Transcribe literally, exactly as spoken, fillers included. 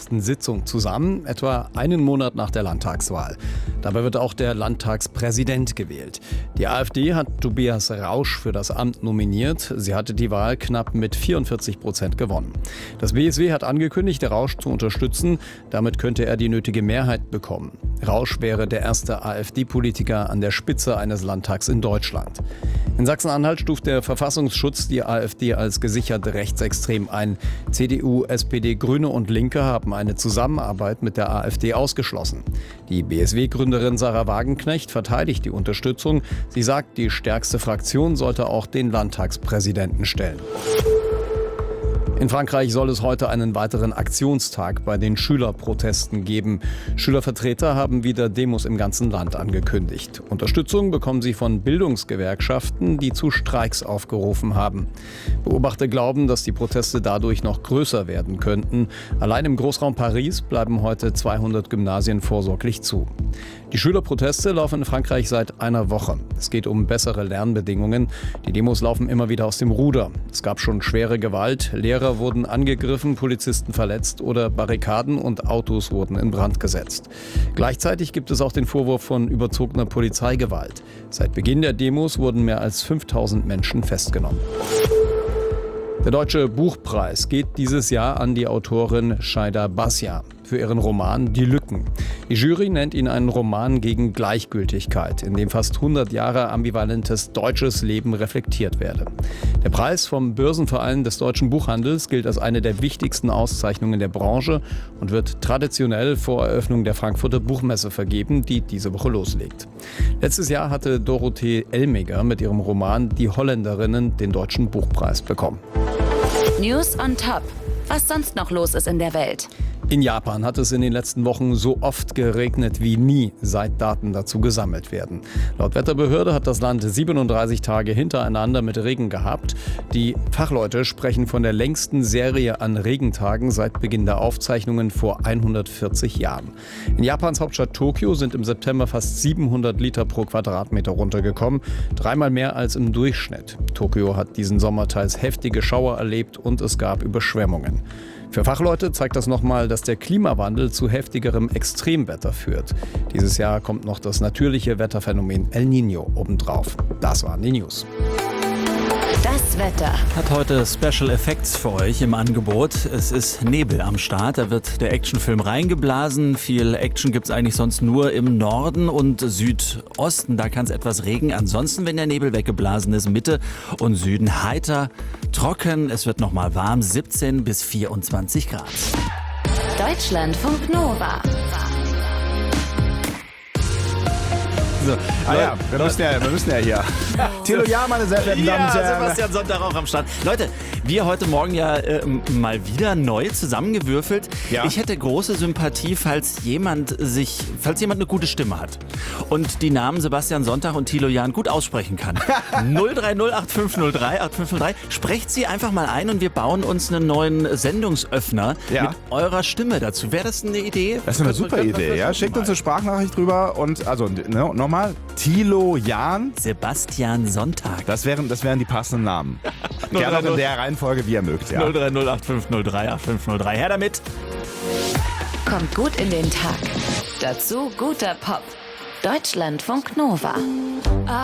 Sitzung zusammen, etwa einen Monat nach der Landtagswahl. Dabei wird auch der Landtagspräsident gewählt. Die AfD hat Tobias Rausch für das Amt nominiert. Sie hatte die Wahl knapp mit vierundvierzig Prozent gewonnen. Das B S W hat angekündigt, Rausch zu unterstützen. Damit könnte er die nötige Mehrheit bekommen. Rausch wäre der erste AfD-Politiker an der Spitze eines Landtags in Deutschland. In Sachsen-Anhalt stuft der Verfassungsschutz die AfD als gesichert rechtsextrem ein. C D U, S P D, Grüne und Linke haben eine Zusammenarbeit mit der AfD ausgeschlossen. Die B S W-Gründerin Sarah Wagenknecht verteidigt die Unterstützung. Sie sagt, die stärkste Fraktion sollte auch den Landtagspräsidenten stellen. In Frankreich soll es heute einen weiteren Aktionstag bei den Schülerprotesten geben. Schülervertreter haben wieder Demos im ganzen Land angekündigt. Unterstützung bekommen sie von Bildungsgewerkschaften, die zu Streiks aufgerufen haben. Beobachter glauben, dass die Proteste dadurch noch größer werden könnten. Allein im Großraum Paris bleiben heute zweihundert Gymnasien vorsorglich zu. Die Schülerproteste laufen in Frankreich seit einer Woche. Es geht um bessere Lernbedingungen. Die Demos laufen immer wieder aus dem Ruder. Es gab schon schwere Gewalt, Lehrer wurden angegriffen, Polizisten verletzt oder Barrikaden und Autos wurden in Brand gesetzt. Gleichzeitig gibt es auch den Vorwurf von überzogener Polizeigewalt. Seit Beginn der Demos wurden mehr als fünftausend Menschen festgenommen. Der Deutsche Buchpreis geht dieses Jahr an die Autorin Shaida Basia für ihren Roman Die Lücken. Die Jury nennt ihn einen Roman gegen Gleichgültigkeit, in dem fast hundert Jahre ambivalentes deutsches Leben reflektiert werde. Der Preis vom Börsenverein des deutschen Buchhandels gilt als eine der wichtigsten Auszeichnungen der Branche und wird traditionell vor Eröffnung der Frankfurter Buchmesse vergeben, die diese Woche loslegt. Letztes Jahr hatte Dorothee Elmiger mit ihrem Roman Die Holländerinnen den Deutschen Buchpreis bekommen. News on Top. Was sonst noch los ist in der Welt. In Japan hat es in den letzten Wochen so oft geregnet wie nie, seit Daten dazu gesammelt werden. Laut Wetterbehörde hat das Land siebenunddreißig Tage hintereinander mit Regen gehabt. Die Fachleute sprechen von der längsten Serie an Regentagen seit Beginn der Aufzeichnungen vor hundertvierzig Jahren. In Japans Hauptstadt Tokio sind im September fast siebenhundert Liter pro Quadratmeter runtergekommen, dreimal mehr als im Durchschnitt. Tokio hat diesen Sommer teils heftige Schauer erlebt und es gab Überschwemmungen. Für Fachleute zeigt das nochmal, dass der Klimawandel zu heftigerem Extremwetter führt. Dieses Jahr kommt noch das natürliche Wetterphänomen El Niño obendrauf. Das waren die News. Das Wetter. Hat heute Special Effects für euch im Angebot. Es ist Nebel am Start, da wird der Actionfilm reingeblasen. Viel Action gibt es eigentlich sonst nur im Norden und Südosten. Da kann es etwas Regen. Ansonsten, wenn der Nebel weggeblasen ist, Mitte und Süden heiter, trocken. Es wird nochmal warm, siebzehn bis vierundzwanzig Grad. Deutschlandfunk Nova. So, ah ja, wir müssen ja, wir müssen ja hier. Thilo Jahn, meine sehr verehrten Damen und Ja, Herren. Sebastian Sonntag auch am Start. Leute, wir heute Morgen ja äh, mal wieder neu zusammengewürfelt. Ja. Ich hätte große Sympathie, falls jemand sich, falls jemand eine gute Stimme hat und die Namen Sebastian Sonntag und Thilo Jahn gut aussprechen kann. null drei null acht fünf null drei acht fünf null drei. Sprecht sie einfach mal ein und wir bauen uns einen neuen Sendungsöffner Ja. mit eurer Stimme dazu. Wäre das eine Idee? Das ist eine Können wir- super können wir Idee, ja. versuchen Schickt uns mal. eine Sprachnachricht drüber und also ne, nochmal Thilo Jahn. Sebastian Sonntag. Das wären, das wären die passenden Namen. Gerne auch in der Reihenfolge, wie ihr mögt. Ja. null drei null acht fünf null drei acht fünf null drei. Her damit! Kommt gut in den Tag. Dazu guter Pop. Deutschlandfunk Nova.